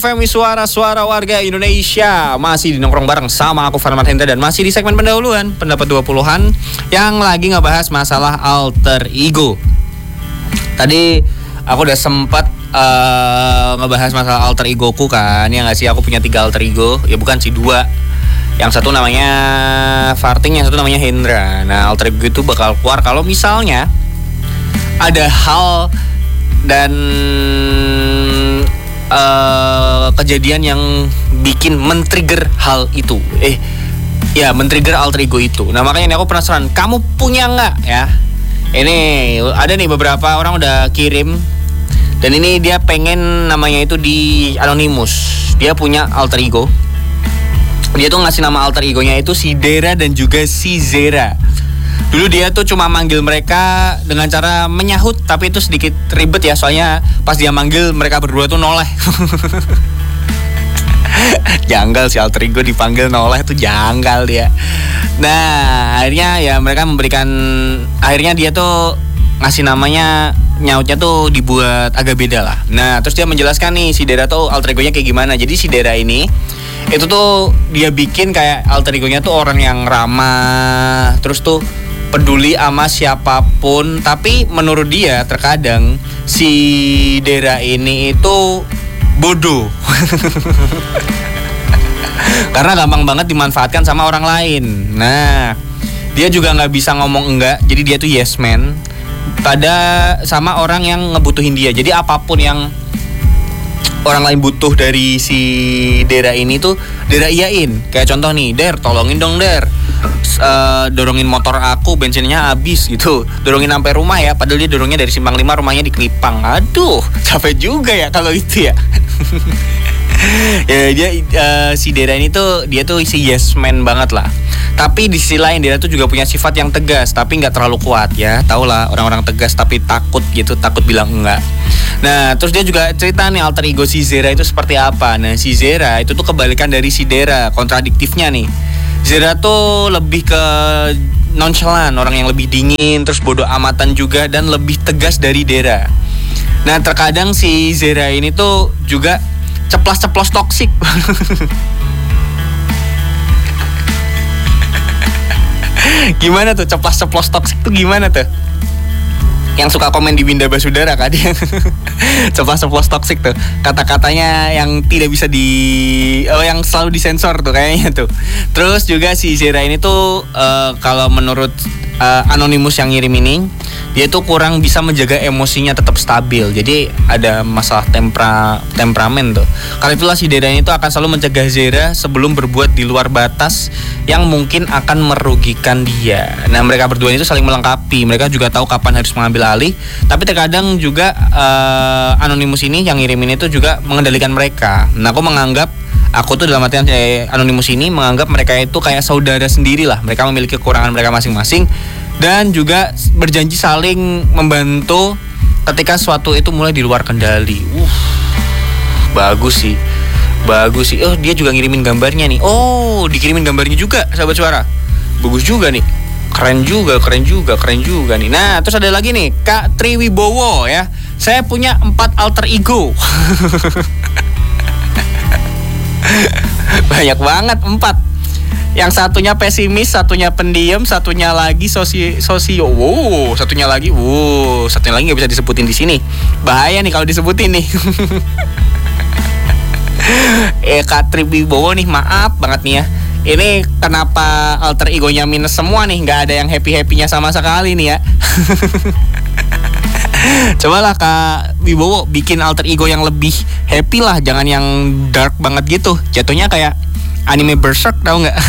Femi suara-suara warga Indonesia. Masih di nongkrong bareng sama aku Farman Hendra. Dan masih di segmen pendahuluan pendapat 20-an yang lagi ngebahas masalah alter ego. Tadi aku udah sempat ngebahas masalah alter egoku kan. Ya gak sih, aku punya 3 alter ego. Ya bukan sih, 2. Yang satu namanya Farting, yang satu namanya Hendra. Nah, alter ego itu bakal keluar kalau misalnya ada hal dan kejadian yang bikin men-trigger hal itu. Men-trigger alter ego itu. Nah, makanya aku penasaran, kamu punya nggak ya? Ini ada nih beberapa orang udah kirim. Dan ini dia pengen namanya itu di anonymous. Dia punya alter ego. Dia tuh ngasih nama alter egonya itu si Dera dan juga si Zera. Dulu dia tuh cuma manggil mereka dengan cara menyahut, tapi itu sedikit ribet ya, soalnya pas dia manggil mereka berdua tuh noleh. Janggal si alter ego dipanggil noleh tuh janggal dia. Nah, akhirnya ya mereka akhirnya dia tuh ngasih namanya, nyautnya tuh dibuat agak beda lah. Nah, terus dia menjelaskan nih si Dera tuh alter egonya kayak gimana. Jadi si Dera ini itu tuh dia bikin kayak alter egonya tuh orang yang ramah, terus tuh peduli sama siapapun. Tapi menurut dia terkadang si Dera ini itu bodoh. Karena gampang banget dimanfaatkan sama orang lain. Nah, dia juga gak bisa ngomong enggak. Jadi dia tuh yes man sama orang yang ngebutuhin dia. Jadi apapun yang orang lain butuh dari si Dera ini tuh Dera iyain. Kayak contoh nih, Der tolongin dong Der, dorongin motor aku, bensinnya habis gitu. Dorongin sampai rumah ya, padahal dia dorongnya dari Simpang 5, rumahnya di Kelipang. Aduh, capek juga ya kalau itu ya. Ya dia si Dera ini tuh dia tuh si yes man banget lah. Tapi di sisi lain Dera tuh juga punya sifat yang tegas tapi nggak terlalu kuat ya. Tau lah orang-orang tegas tapi takut gitu, takut bilang enggak. Nah, terus dia juga cerita nih alter ego si Zera itu seperti apa. Nah, si Zera itu tuh kebalikan dari si Dera, kontradiktifnya nih. Zera tuh lebih ke nonchalant, orang yang lebih dingin, terus bodoh amatan juga, dan lebih tegas dari Dera. Nah, terkadang si Zera ini tuh juga ceplas-ceplos toksik. Gimana tuh ceplas-ceplos toksik tuh gimana tuh? Yang suka komen di Winda Basudara kan, yang ceplas-ceplos toksik tuh, kata-katanya yang tidak bisa yang selalu disensor tuh kayaknya tuh. Terus juga si Zera ini tuh kalau menurut anonymous yang ngirim ini, dia tuh kurang bisa menjaga emosinya tetap stabil. Jadi ada masalah temperamen tuh. Karena itulah si Dera ini tuh akan selalu mencegah Zera sebelum berbuat di luar batas yang mungkin akan merugikan dia. Nah, mereka berdua itu saling melengkapi. Mereka juga tahu kapan harus mengambil alih. Tapi terkadang juga anonymous ini yang ngirimin itu juga mengendalikan mereka. Nah, aku tuh dalam artian anonymous ini menganggap mereka itu kayak saudara sendiri lah. Mereka memiliki kekurangan mereka masing-masing dan juga berjanji saling membantu ketika sesuatu itu mulai di luar kendali. Bagus sih. Oh, dia juga ngirimin gambarnya nih. Oh, dikirimin gambarnya juga, sahabat suara. Bagus juga nih. Keren juga nih. Nah, terus ada lagi nih, Kak Triwibowo ya. Saya punya 4 alter ego. Banyak banget, 4. Yang satunya pesimis, satunya pendiam, satunya lagi sosio. Satunya lagi nggak bisa disebutin di sini. Bahaya nih kalau disebutin nih. Kak Triwibowo nih, maaf banget nih ya. Ini kenapa alter egonya minus semua nih? Nggak ada yang happy-happynya sama sekali nih ya. Cobalah Kak Wibowo bikin alter ego yang lebih happy lah, jangan yang dark banget gitu. Jatuhnya kayak anime Berserk, tau nggak?